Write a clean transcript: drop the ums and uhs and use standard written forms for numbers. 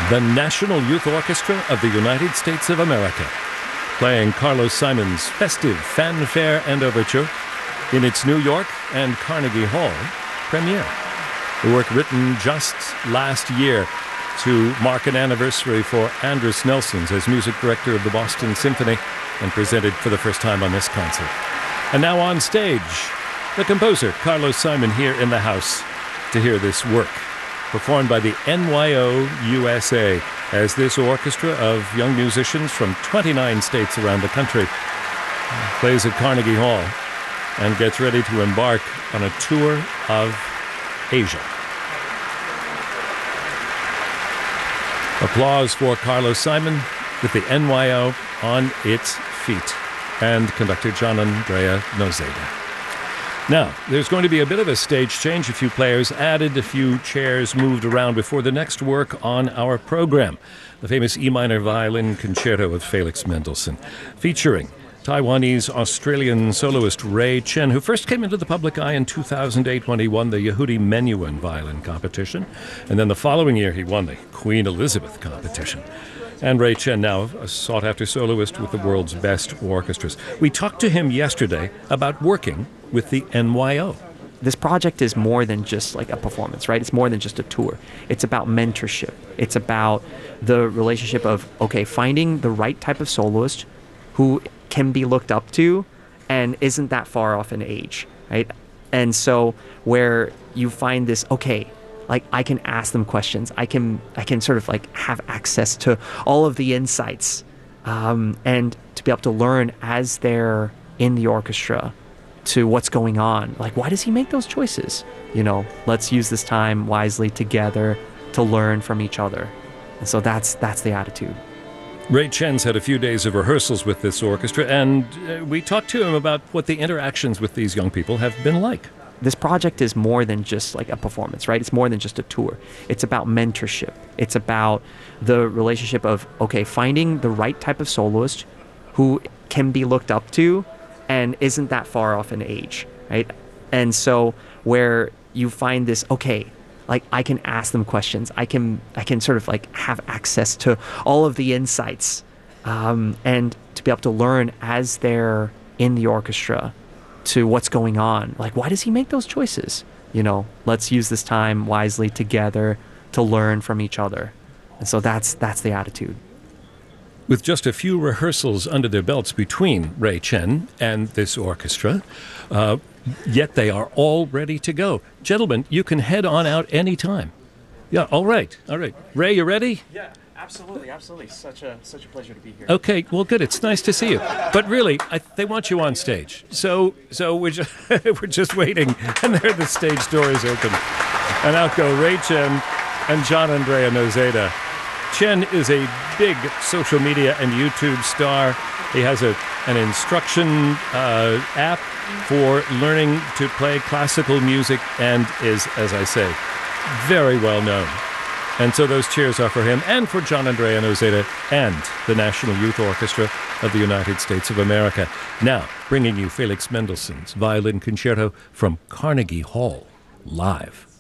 The National Youth Orchestra of the United States of America, playing Carlos Simon's festive fanfare and overture in its New York and Carnegie Hall premiere. The work written just last year to mark an anniversary for Andris Nelsons as music director of the Boston Symphony, and presented for the first time on this concert. And now on stage, the composer Carlos Simon here in the house to hear this work, performed by the NYO USA, as this orchestra of young musicians from 29 states around the country plays at Carnegie Hall and gets ready to embark on a tour of Asia. Applause for Carlos Simon with the NYO on its feet, and conductor Gianandrea Noseda. Now, there's going to be a bit of a stage change, a few players added, a few chairs moved around before the next work on our program, the famous E minor violin concerto of Felix Mendelssohn, featuring Taiwanese-Australian soloist Ray Chen, who first came into the public eye in 2008 when he won the Yehudi Menuhin violin competition, and then the following year he won the Queen Elizabeth competition. And Ray Chen, now a sought-after soloist with the world's best orchestras. We talked to him yesterday about working with the NYO. This project is more than just like a performance, right? It's more than just a tour. It's about mentorship. It's about the relationship of, okay, finding the right type of soloist who can be looked up to and isn't that far off in age, right? And so where you find this, okay, like I can ask them questions. I can sort of like have access to all of the insights, and to be able to learn as they're in the orchestra to what's going on. Like, why does he make those choices? You know, let's use this time wisely together to learn from each other. And so that's the attitude. Ray Chen's had a few days of rehearsals with this orchestra, and we talked to him about what the interactions with these young people have been like. This project is more than just like a performance, right? It's more than just a tour. It's about mentorship. It's about the relationship of, okay, finding the right type of soloist who can be looked up to and isn't that far off in age, right? And so where you find this, okay, like I can ask them questions. I can sort of like have access to all of the insights, and to be able to learn as they're in the orchestra to what's going on. Like, why does he make those choices? You know, let's use this time wisely together to learn from each other. And so that's the attitude. With just a few rehearsals under their belts between Ray Chen and this orchestra, yet they are all ready to go. Gentlemen, you can head on out anytime. Yeah, all right. Ray, you ready? Yeah. Absolutely. Such a pleasure to be here. Okay, well, good. It's nice to see you. But really, they want you on stage. So we're just waiting, and there the stage door is open. And out go Ray Chen and Gianandrea Noseda. Chen is a big social media and YouTube star. He has an instruction app for learning to play classical music, and is, as I say, very well known. And so those cheers are for him and for Gianandrea Noseda and the National Youth Orchestra of the United States of America. Now, bringing you Felix Mendelssohn's Violin Concerto from Carnegie Hall, live.